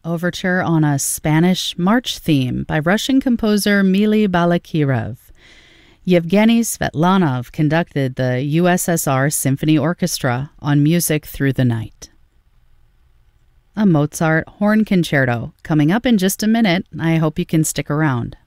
overture on a Spanish march theme by Russian composer Mili Balakirev. Yevgeny Svetlanov conducted the USSR Symphony Orchestra on Music Through the Night. A Mozart horn concerto coming up in just a minute. I hope you can stick around.